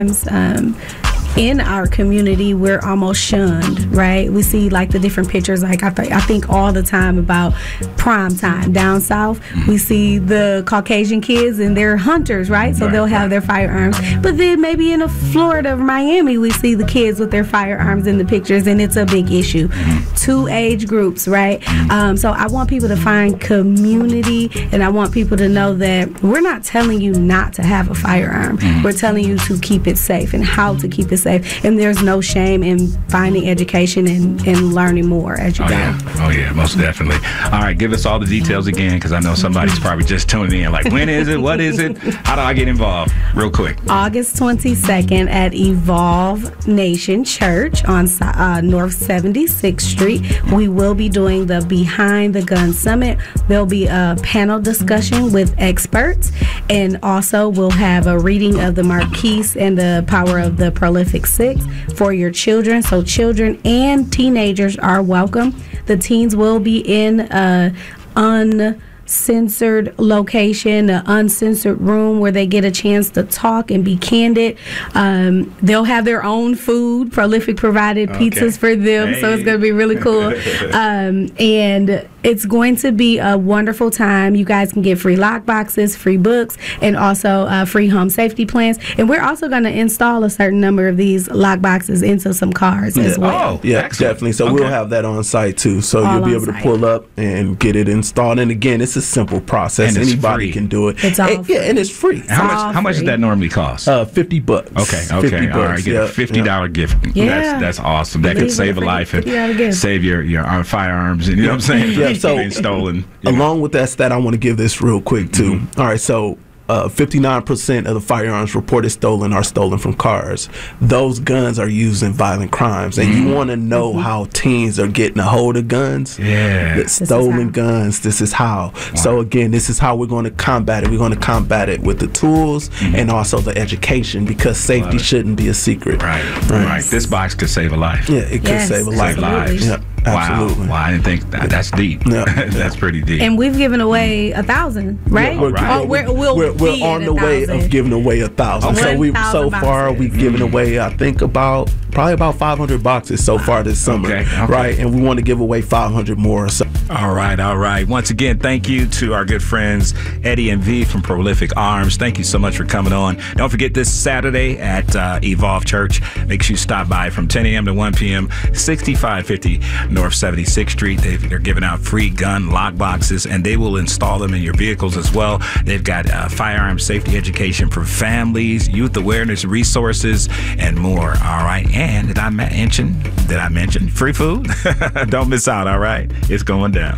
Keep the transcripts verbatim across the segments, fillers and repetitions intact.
Um, in our community, we're almost shunned, right? We see like the different pictures, like I, th- I think all the time about prime time down south. We see the Caucasian kids and they're hunters, right? So right, they'll have right. their firearms. But then maybe in a Florida or Miami, we see the kids with their firearms in the pictures, and it's a big issue. Two age groups, right? Um, so I want people to find community, and I want people to know that we're not telling you not to have a firearm. We're telling you to keep it safe and how to keep it safe, and there's no shame in finding education and, and learning more as you oh, go. Yeah. Oh, yeah, most definitely. All right, give us all the details again, because I know somebody's probably just tuning in, like, when is it? What is it? How do I get involved? Real quick. August twenty-second at Evolve Nation Church on uh, North seventy-sixth Street. We will be doing the Behind the Gun Summit. There'll be a panel discussion with experts, and also we'll have a reading of the Marquise and the Power of the Prolific Six for your children. So children and teenagers are welcome. The teens will be in a uncensored location, an uncensored room where they get a chance to talk and be candid. Um, they'll have their own food. Prolific provided Okay. pizzas for them, Hey. so it's going to be really cool. um, and it's going to be a wonderful time. You guys can get free lock boxes, free books, and also uh, free home safety plans. And we're also going to install a certain number of these lock boxes into some cars as Yeah. well. Oh, Yeah, excellent. definitely. So Okay. we'll have that on site too. So All you'll be on able to site. pull up and get it installed. And again, it's a simple process. And it's Anybody free. can do it. It's all And- free. Yeah, and it's free. How all much How much does free. that normally cost? Uh, fifty bucks. Okay, okay, fifty all right. bucks, Get yeah, a fifty dollar yeah. gift. Yeah. That's that's awesome. That Leave could with save a a life and fifty dollar gift. save your your uh, firearms. And you know what I'm saying? Yeah, so- being stolen. You know. Along with that stat, I want to give this real quick too. Mm-hmm. All right, so uh, fifty-nine percent of the firearms reported stolen are stolen from cars. Those guns are used in violent crimes, and you want to know how teens are getting a hold of guns. Yeah. The is how. stolen guns. This is how. So again, this is how we're going to combat it. We're going to combat it with the tools and also the education, because safety Love it. shouldn't be a secret. Right, Right. right. This box could save a life. Yeah, it could Yes, save a Save life. absolutely. lives. Yeah, absolutely. Wow. Wow. I didn't think that. That's deep. Yeah. That's pretty deep. And we've given away a thousand, right? We're, Right. Or we're, we'll we're, we're be on at the a way thousand. of giving away a thousand. Okay. So we so one thousand far boxes. we've given away, I think, about probably about five hundred boxes so far this summer. Okay, okay. Right, and we want to give away five hundred more. So All right, all right. Once again, thank you to our good friends Eddie and V from Prolific Arms. Thank you so much for coming on. Don't forget this Saturday at uh, Evolve Church. Make sure you stop by from ten a.m. to one p.m. sixty-five fifty North seventy-sixth Street. They've, they're giving out free gun lock boxes, and they will install them in your vehicles as well. They've got uh, firearm safety education for families, youth awareness resources, and more. All right. And did I mention? Did I mention free food? Don't miss out. All right. It's going down.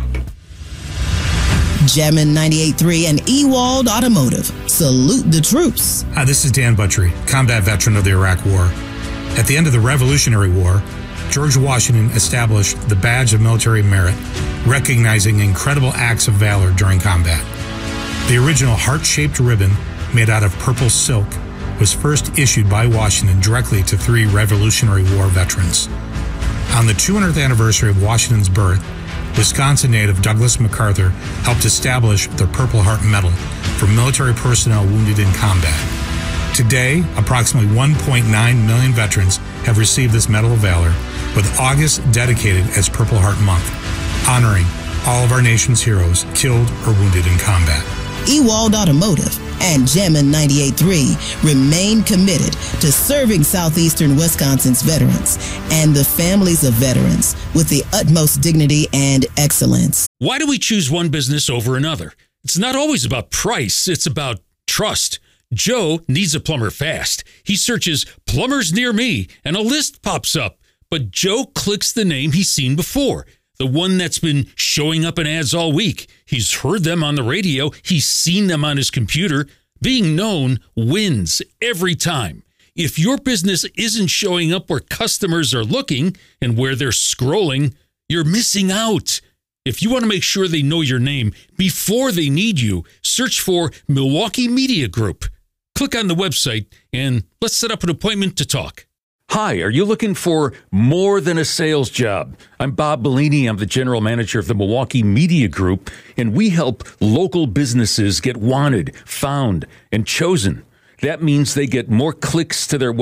Jammin' ninety-eight point three and Ewald Automotive. Salute the troops. Hi, this is Dan Buttrey, combat veteran of the Iraq War. At the end of the Revolutionary War, George Washington established the Badge of Military Merit, recognizing incredible acts of valor during combat. The original heart-shaped ribbon, made out of purple silk, was first issued by Washington directly to three Revolutionary War veterans. On the two hundredth anniversary of Washington's birth, Wisconsin native Douglas MacArthur helped establish the Purple Heart Medal for military personnel wounded in combat. Today, approximately one point nine million veterans have received this Medal of Valor, with August dedicated as Purple Heart Month, honoring all of our nation's heroes killed or wounded in combat. Ewald Automotive and Jammin' ninety-eight point three remain committed to serving southeastern Wisconsin's veterans and the families of veterans with the utmost dignity and excellence. Why do we choose one business over another? It's not always about price, it's about trust. Joe needs a plumber fast. He searches plumbers near me and a list pops up. But Joe clicks the name he's seen before, the one that's been showing up in ads all week. He's heard them on the radio. He's seen them on his computer. Being known wins every time. If your business isn't showing up where customers are looking and where they're scrolling, you're missing out. If you want to make sure they know your name before they need you, search for Milwaukee Media Group. Click on the website and let's set up an appointment to talk. Hi, are you looking for more than a sales job? I'm Bob Bellini. I'm the general manager of the Milwaukee Media Group, and we help local businesses get wanted, found, and chosen. That means they get more clicks to their